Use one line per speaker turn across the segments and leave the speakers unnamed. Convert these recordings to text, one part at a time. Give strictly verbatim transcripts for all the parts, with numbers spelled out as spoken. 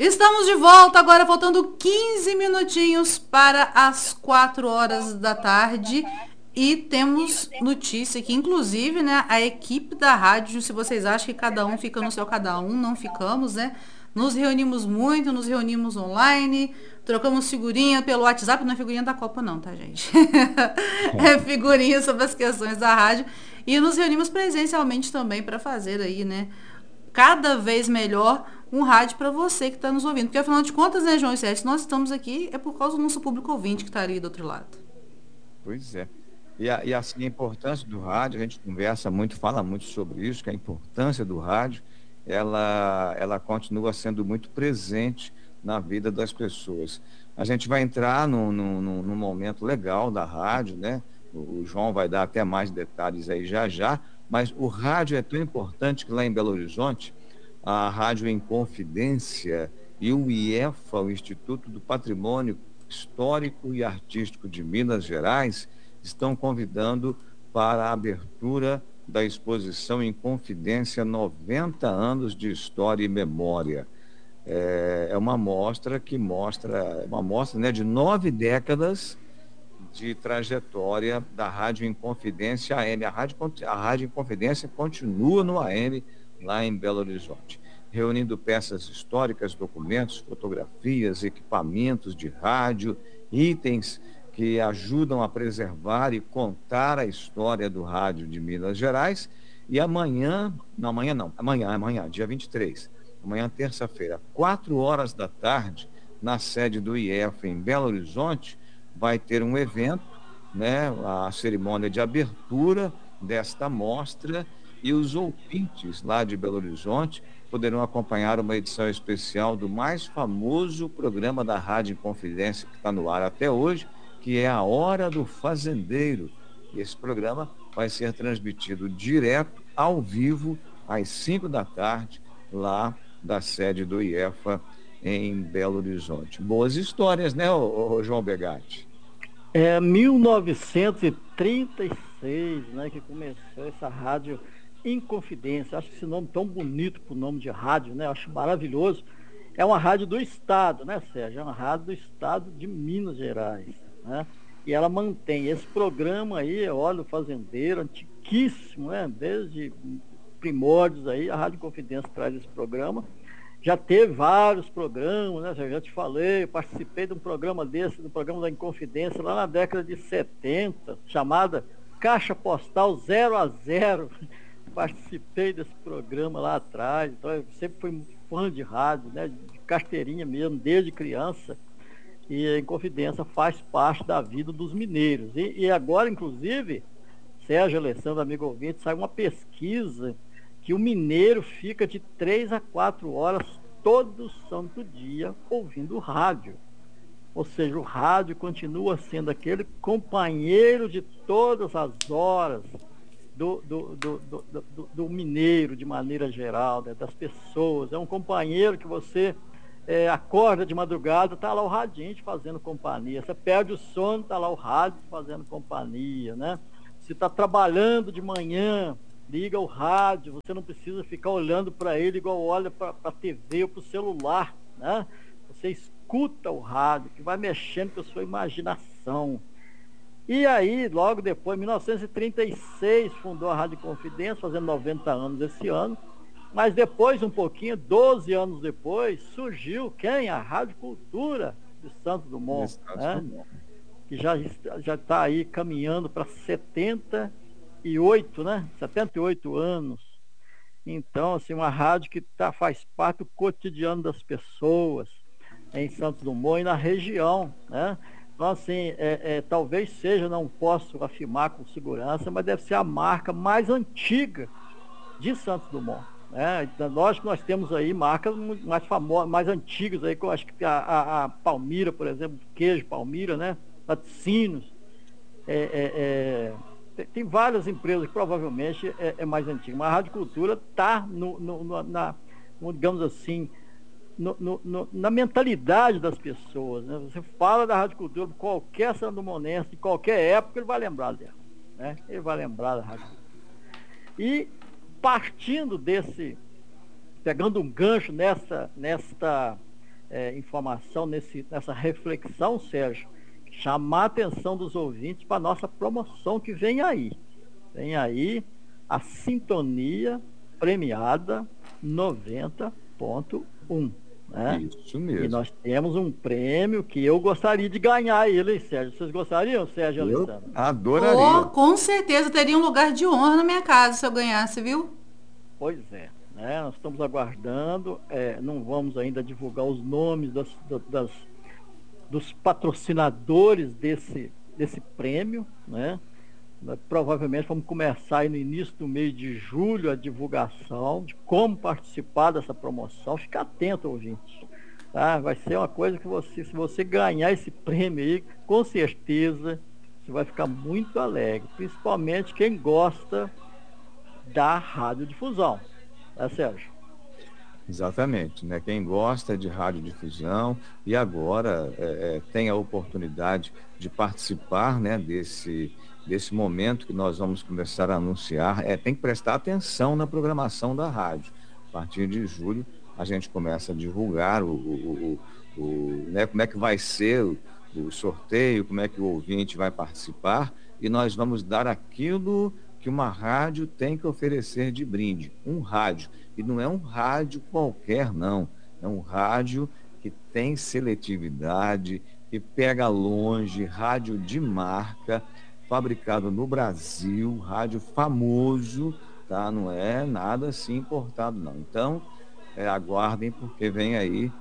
Estamos de volta agora, faltando quinze minutinhos para as quatro horas da tarde. E temos notícia que, inclusive, né, a equipe da rádio, se vocês acham que cada um fica no seu cada um, não ficamos, né? Nos reunimos muito, nos reunimos online, trocamos figurinha pelo WhatsApp, não é figurinha da Copa não, tá, gente? É figurinha sobre as questões da rádio. E nos reunimos presencialmente também para fazer aí, né, cada vez melhor um rádio para você que está nos ouvindo. Porque afinal de contas, né, João e Sérgio, nós estamos aqui é por causa do nosso público ouvinte que está ali do outro lado.
Pois é. E, a, e assim, a importância do rádio, a gente conversa muito, fala muito sobre isso, que a importância do rádio, ela, ela continua sendo muito presente na vida das pessoas. A gente vai entrar num, num, num num momento legal da rádio, né? O, o João vai dar até mais detalhes aí já já, mas o rádio é tão importante que lá em Belo Horizonte, a Rádio em Confidência e o IEFA, o Instituto do Patrimônio Histórico e Artístico de Minas Gerais, estão convidando para a abertura da exposição em Confidência noventa anos de História e Memória. É, é uma mostra que mostra, uma mostra, né, de nove décadas de trajetória da Rádio Inconfidência A M. A Rádio, a Rádio Inconfidência continua no A M, lá em Belo Horizonte, reunindo peças históricas, documentos, fotografias, equipamentos de rádio, itens que ajudam a preservar e contar a história do rádio de Minas Gerais. E amanhã, não, amanhã não, amanhã, amanhã, dia vinte e três, amanhã, terça-feira, quatro horas da tarde, na sede do IEF em Belo Horizonte, vai ter um evento, né, a cerimônia de abertura desta mostra, e os ouvintes lá de Belo Horizonte poderão acompanhar uma edição especial do mais famoso programa da Rádio Inconfidência que está no ar até hoje, que é a Hora do Fazendeiro. E esse programa vai ser transmitido direto, ao vivo, às cinco da tarde, lá da sede do IEFA em Belo Horizonte. Boas histórias, né, ô, ô, João Begatti?
É mil novecentos e trinta e seis, né, que começou essa rádio Inconfidência. Acho esse nome tão bonito para o nome de rádio, né? Acho maravilhoso. É uma rádio do Estado, né, Sérgio? É uma rádio do Estado de Minas Gerais, né? E ela mantém esse programa aí, Olha o Fazendeiro, antiquíssimo, né? Desde primórdios aí, a Rádio Confidência traz esse programa. Já teve vários programas, né? Já te falei, eu participei de um programa desse, do programa da Inconfidência, lá na década de setenta, chamada Caixa Postal Zero a Zero. Participei desse programa lá atrás, então eu sempre fui fã de rádio, né? De carteirinha mesmo, desde criança. E a Inconfidência faz parte da vida dos mineiros. E, e agora, inclusive, Sérgio Alessandro, amigo ouvinte, sai uma pesquisa que o mineiro fica de três a quatro horas todo santo dia ouvindo rádio. Ou seja, o rádio continua sendo aquele companheiro de todas as horas do, do, do, do, do, do mineiro, de maneira geral, né, das pessoas. É um companheiro que você é, acorda de madrugada, está lá o radinho fazendo companhia. Você perde o sono, está lá o rádio fazendo companhia, né? Você está trabalhando de manhã, liga o rádio, você não precisa ficar olhando para ele igual olha para a T V ou para o celular, né? Você escuta o rádio, que vai mexendo com a sua imaginação. E aí, logo depois, em mil novecentos e trinta e seis, fundou a Rádio Confidência, fazendo noventa anos esse ano. Mas depois, um pouquinho, doze anos depois, surgiu quem? A Rádio Cultura de Santos Dumont, né? Que já já está aí caminhando para setenta e oito, né? setenta e oito anos. Então, assim, uma rádio que tá, faz parte do cotidiano das pessoas em Santos Dumont e na região, né? Então, assim, é, é, talvez seja, não posso afirmar com segurança, mas deve ser a marca mais antiga de Santos Dumont, né? Então, lógico que nós temos aí marcas mais famosas, mais antigas aí, que eu acho que a, a, a Palmira, por exemplo, queijo Palmira, né? Laticínios, é, é, é, tem, tem várias empresas que provavelmente é, é mais antiga, mas a Rádio Cultura está no, no, no, na, no, digamos assim, no, no, no, na mentalidade das pessoas, né? Você fala da Rádio Cultura, qualquer sandomonense, de qualquer época, ele vai lembrar dela, né? Ele vai lembrar da Rádio Cultura. E partindo desse, pegando um gancho nessa, nesta é, informação, nesse, nessa reflexão, Sérgio, chamar a atenção dos ouvintes para a nossa promoção que vem aí. Vem aí a Sintonia Premiada noventa ponto um. Né?
Isso mesmo.
E nós temos um prêmio que eu gostaria de ganhar ele, hein, Sérgio? Vocês gostariam, Sérgio e
Eu
Alessandro?
adoraria.
Oh, com certeza teria um lugar de honra na minha casa se eu ganhasse, viu?
Pois é, né? Nós estamos aguardando, é, não vamos ainda divulgar os nomes das, das, dos patrocinadores desse, desse prêmio, né? Provavelmente vamos começar aí no início do mês de julho a divulgação de como participar dessa promoção. Fica atento, ouvinte. Tá? Vai ser uma coisa que você, se você ganhar esse prêmio aí, com certeza você vai ficar muito alegre. Principalmente quem gosta da radiodifusão. Tá, Sérgio?
Exatamente, né? Quem gosta de radiodifusão e agora é, é, tem a oportunidade de participar, né, desse, desse momento que nós vamos começar a anunciar, é, tem que prestar atenção na programação da rádio. A partir de julho a gente começa a divulgar o, o, o, o né, como é que vai ser o, o sorteio, como é que o ouvinte vai participar, e nós vamos dar aquilo que uma rádio tem que oferecer de brinde, um rádio. E não é um rádio qualquer, não. É um rádio que tem seletividade, que pega longe, rádio de marca, fabricado no Brasil, rádio famoso, tá? Não é nada assim importado, não. Então, é, aguardem, porque vem aí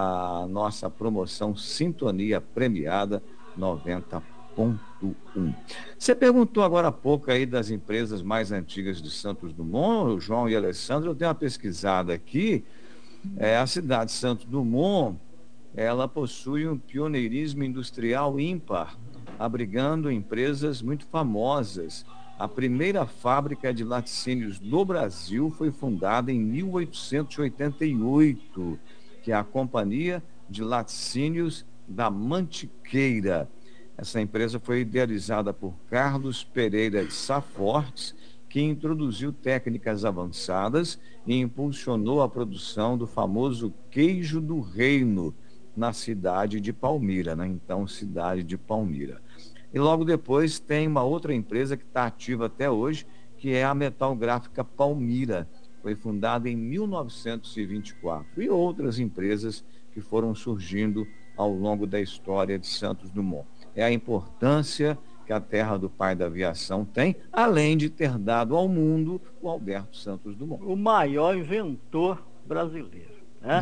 a nossa promoção Sintonia Premiada noventa ponto um. Você perguntou agora há pouco aí das empresas mais antigas de Santos Dumont, João e Alessandro. Eu dei uma pesquisada aqui. É, a cidade de Santos Dumont, ela possui um pioneirismo industrial ímpar, abrigando empresas muito famosas. A primeira fábrica de laticínios no Brasil foi fundada em mil oitocentos e oitenta e oito, que é a Companhia de Laticínios da Mantiqueira. Essa empresa foi idealizada por Carlos Pereira de Safortes, que introduziu técnicas avançadas e impulsionou a produção do famoso queijo do reino na cidade de Palmira, na então cidade de Palmira. E logo depois tem uma outra empresa que está ativa até hoje, que é a Metalgráfica Palmira. Foi fundada em mil novecentos e vinte e quatro. E outras empresas que foram surgindo ao longo da história de Santos Dumont. É a importância que a terra do pai da aviação tem, além de ter dado ao mundo o Alberto Santos Dumont.
O maior inventor brasileiro. Né?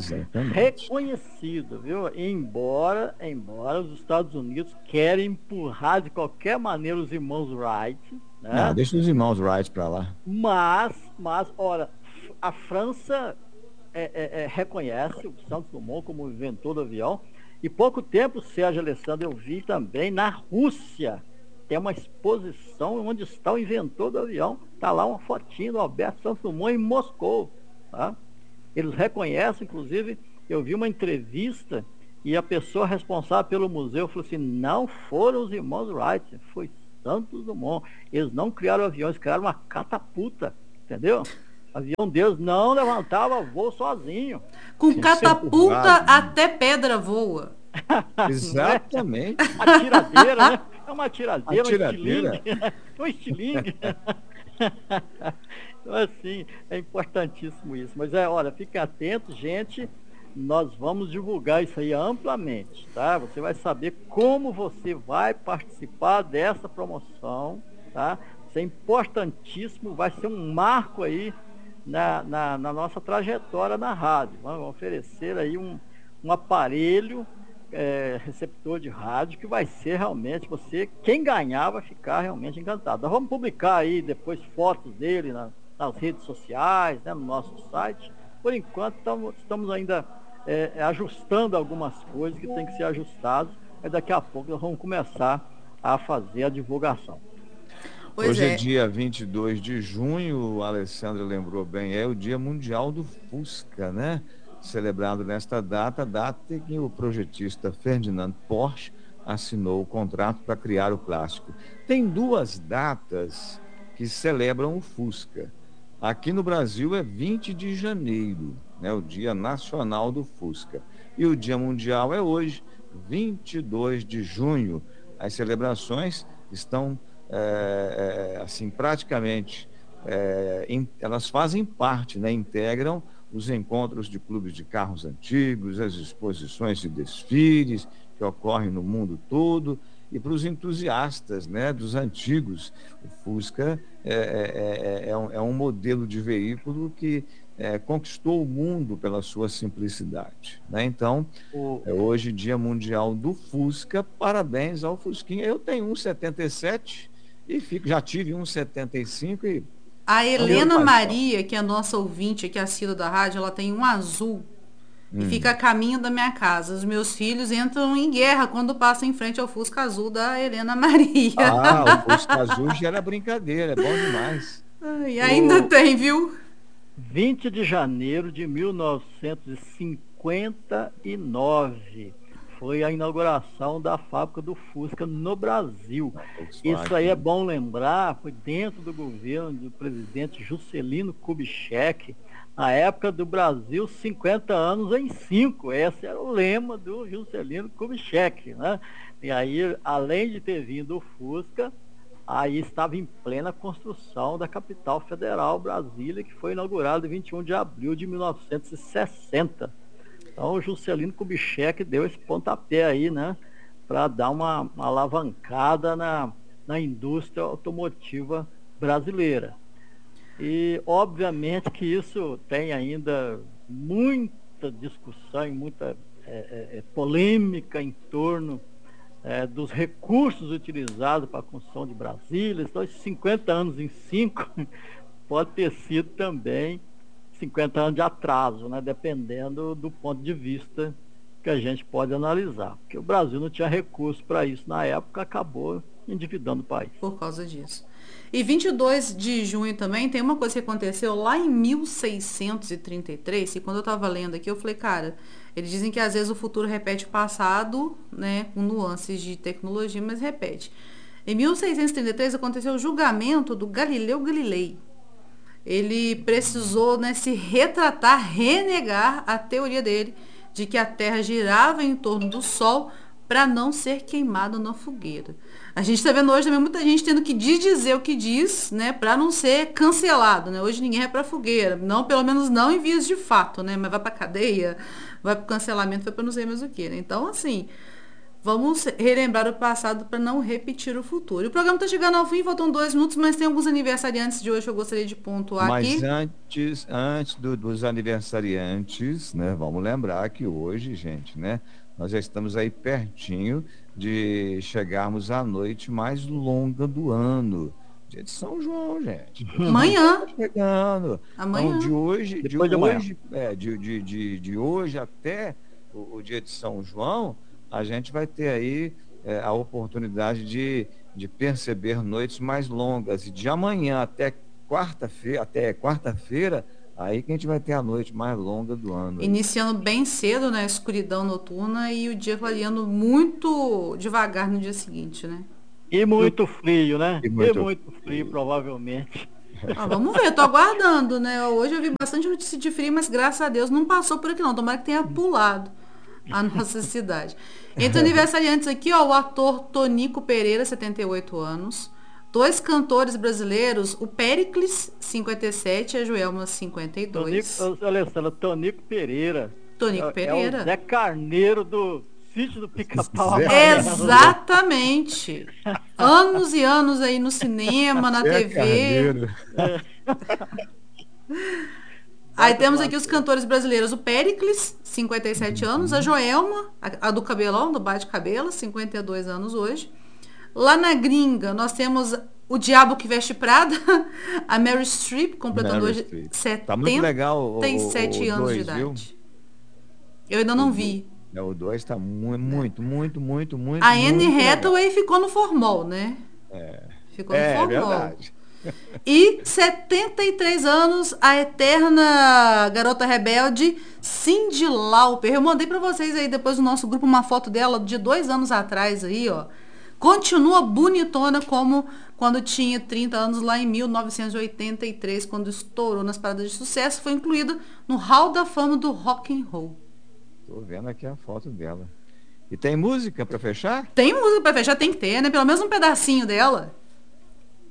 Reconhecido, viu? Embora, embora os Estados Unidos querem empurrar de qualquer maneira os irmãos Wright. Né?
Não, deixa os irmãos Wright para lá.
Mas, mas, olha, a França é, é, é, reconhece o Santos Dumont como inventor do avião. E pouco tempo, Sérgio Alessandro, eu vi também na Rússia. Tem uma exposição onde está o inventor do avião. Está lá uma fotinha do Alberto Santos Dumont em Moscou. Tá? Eles reconhecem, inclusive, eu vi uma entrevista e a pessoa responsável pelo museu falou assim, não foram os irmãos Wright, foi Santos Dumont. Eles não criaram aviões, criaram uma catapulta, entendeu? O avião deles não levantava voo sozinho.
Com catapulta até pedra voa.
Exatamente.
É? Atiradeira, né? É uma atiradeira,
atiradeira.
um estilingue. Então, assim, é importantíssimo isso. Mas, é, olha, fiquem atentos, gente. Nós vamos divulgar isso aí amplamente, tá? Você vai saber como você vai participar dessa promoção, tá? Isso é importantíssimo, vai ser um marco aí na, na, na nossa trajetória na rádio. Vamos oferecer aí um, um aparelho é, receptor de rádio que vai ser realmente, você, quem ganhar vai ficar realmente encantado. Nós vamos publicar aí depois fotos dele na, nas redes sociais, né, no nosso site. Por enquanto tamo, estamos ainda é, ajustando algumas coisas que tem que ser ajustadas, mas daqui a pouco nós vamos começar a fazer a divulgação.
Pois
Hoje é.
é
dia vinte e dois de junho, o Alessandro lembrou bem, é o Dia Mundial do Fusca, né? Celebrado nesta data, data em que o projetista Ferdinand Porsche assinou o contrato para criar o clássico. Tem duas datas que celebram o Fusca. Aqui no Brasil é vinte de janeiro né? O Dia Nacional do Fusca. E o Dia Mundial é hoje, vinte e dois de junho. As celebrações estão, é, é, assim, praticamente, é, in, elas fazem parte, né? Integram os encontros de clubes de carros antigos, as exposições de desfiles que ocorrem no mundo todo, e para os entusiastas, né, dos antigos. O Fusca é, é, é, é, um, é um modelo de veículo que é, conquistou o mundo pela sua simplicidade, né? Então,
O,
é hoje Dia Mundial do Fusca. Parabéns ao Fusquinha. Eu tenho um setenta e sete e fico, já tive um setenta e cinco e
A
amo de
Helena
paixão.
Maria, que é a nossa ouvinte aqui, assídua da rádio, ela tem um azul e fica
Hum.
a caminho da minha casa. Os meus filhos entram em guerra quando passam em frente ao Fusca azul da Helena Maria.
Ah, o Fusca Azul já era brincadeira, é bom demais.
E ainda
o
tem, viu?
vinte de janeiro de mil novecentos e cinquenta e nove foi a inauguração da fábrica do Fusca no Brasil. Isso aí é
Volkswagen.
bom lembrar, foi dentro do governo do presidente Juscelino Kubitschek, na época do Brasil, cinquenta anos em cinco. Esse era o lema do Juscelino Kubitschek, né? E aí, além de ter vindo o Fusca, aí estava em plena construção da capital federal, Brasília, que foi inaugurada em vinte e um de abril de mil novecentos e sessenta. Então, o Juscelino Kubitschek deu esse pontapé aí, né, para dar uma, uma alavancada na, na indústria automotiva brasileira. E, obviamente, que isso tem ainda muita discussão e muita é, é, polêmica em torno é, dos recursos utilizados para a construção de Brasília. Então, esses cinquenta anos em cinco pode ter sido também cinquenta anos de atraso, né? Dependendo do ponto de vista que a gente pode analisar. Porque o Brasil não tinha recurso para isso na época, acabou endividando o país.
Por causa disso. E vinte e dois de junho também tem uma coisa que aconteceu lá em mil seiscentos e trinta e três, e quando eu estava lendo aqui, eu falei, cara, eles dizem que às vezes o futuro repete o passado, né, com nuances de tecnologia, mas repete. Em mil seiscentos e trinta e três aconteceu o julgamento do Galileu Galilei. Ele precisou, né, se retratar, renegar a teoria dele de que a Terra girava em torno do Sol para não ser queimado na fogueira. A gente está vendo hoje também muita gente tendo que dizer o que diz, né, para não ser cancelado, né? Hoje ninguém vai para fogueira, não, pelo menos não em vias de fato, né? Mas vai para cadeia, vai para cancelamento, vai para não sei mais o que, né? Então, assim, vamos relembrar o passado para não repetir o futuro. E o programa está chegando ao fim, faltam dois minutos, mas tem alguns aniversariantes de hoje que eu gostaria de pontuar
Mas
aqui.
antes, antes do- dos aniversariantes, né? Vamos lembrar que hoje, gente, né? Nós já estamos aí pertinho de chegarmos à noite mais longa do ano. Dia de São João, gente. Dia de São João
Amanhã,
tá chegando. Então, de
amanhã.
hoje, de
Depois de amanhã.
hoje, é, de, de, de, de hoje até o, o dia de São João, a gente vai ter aí é, a oportunidade de, de perceber noites mais longas. E de amanhã até quarta-feira, até quarta-feira, aí que a gente vai ter a noite mais longa do ano. Aí.
Iniciando bem cedo, né? Escuridão noturna e o dia variando muito devagar no dia seguinte, né?
E muito frio, né?
E
E
muito
muito frio, provavelmente.
Ah, vamos ver, eu tô aguardando, né? Hoje eu vi bastante notícia de frio, mas graças a Deus não passou por aqui não. Tomara que tenha pulado a nossa cidade. Entre aniversariantes aqui, ó, o ator Tonico Pereira, setenta e oito anos. Dois cantores brasileiros, o Péricles, cinquenta e sete, e a Joelma, cinquenta e dois.
Tonico, Alessandra, Tonico Pereira.
Tonico
É, é
Pereira.
o Zé Carneiro do Sítio do Pica-Pau
Zé-
Amarelo.
Exatamente. Anos e anos aí no cinema, na
Zé
T V.
Carneiro.
Aí temos aqui os cantores brasileiros, o Péricles, cinquenta e sete anos, a Joelma, a, a do cabelão, do bate-cabelo, cinquenta e dois anos hoje. Lá na gringa, nós temos o Diabo que Veste Prada, a Mary Streep, completando
Meryl
hoje
Streep. Tá muito legal o,
setenta e
o,
sete
o
anos de
dois, viu?
idade. Eu ainda não vi.
É, o dois tá mu- muito, muito, muito, muito,
A Anne
muito legal.
Hathaway ficou no formol, né? Ficou no
É, é
formol.
verdade.
E setenta e três anos, a eterna garota rebelde, Cyndi Lauper. Eu mandei pra vocês aí depois do nosso grupo uma foto dela de dois anos atrás aí, ó. continua bonitona como quando tinha trinta anos, lá em mil novecentos e oitenta e três, quando estourou nas paradas de sucesso, foi incluída no Hall da Fama do Rock and Roll.
Tô vendo aqui a foto dela. E tem música para fechar?
Tem música pra fechar, tem que ter, né? Pelo menos um pedacinho dela.